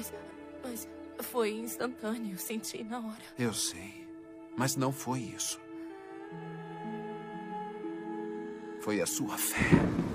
Mas foi instantâneo. Eu senti na hora. Eu sei. Mas não foi isso. Foi a sua fé.